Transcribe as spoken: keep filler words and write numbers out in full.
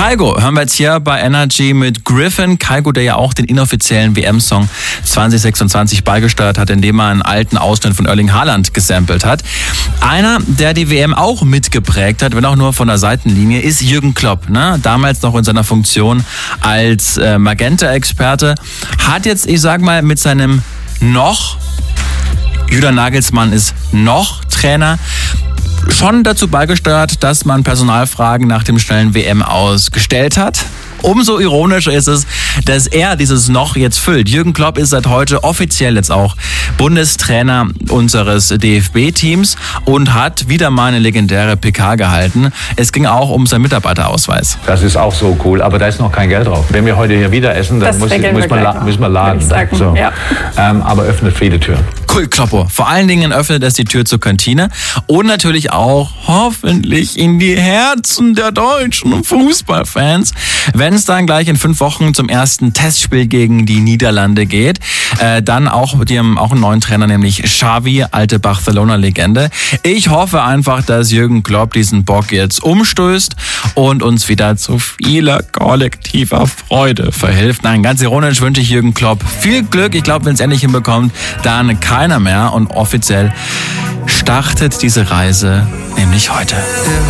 Kygo hören wir jetzt hier bei Energy mit Griffin. Kygo, der ja auch den inoffiziellen W M-Song zwanzig sechsundzwanzig beigesteuert hat, indem er einen alten Ausschnitt von Erling Haaland gesampelt hat. Einer, der die W M auch mitgeprägt hat, wenn auch nur von der Seitenlinie, ist Jürgen Klopp. Ne? Damals noch in seiner Funktion als äh, Magenta-Experte. Hat jetzt, ich sag mal, mit seinem noch, Julian Nagelsmann ist noch Trainer, schon dazu beigesteuert, dass man Personalfragen nach dem schnellen W M-Aus gestellt hat. Umso ironischer ist es, dass er dieses Noch jetzt füllt. Jürgen Klopp ist seit heute offiziell jetzt auch Bundestrainer unseres D F B-Teams und hat wieder mal eine legendäre P K gehalten. Es ging auch um seinen Mitarbeiterausweis. Das ist auch so cool, aber da ist noch kein Geld drauf. Wenn wir heute hier wieder essen, dann muss, muss, man, la- müssen wir laden. Sagen, so. ja. ähm, aber öffnet viele Türen. Cool, Kloppo. Vor allen Dingen öffnet es die Tür zur Kantine und natürlich auch hoffentlich in die Herzen der deutschen Fußballfans, wenn es dann gleich in fünf Wochen zum ersten Testspiel gegen die Niederlande geht. Äh, dann auch, die haben auch einen neuen Trainer, nämlich Xavi, alte Barcelona-Legende. Ich hoffe einfach, dass Jürgen Klopp diesen Bock jetzt umstößt und uns wieder zu vieler kollektiver Freude verhilft. Nein, ganz ironisch wünsche ich Jürgen Klopp viel Glück. Ich glaube, wenn es endlich hinbekommt, dann keiner mehr. Und offiziell startet diese Reise nämlich heute.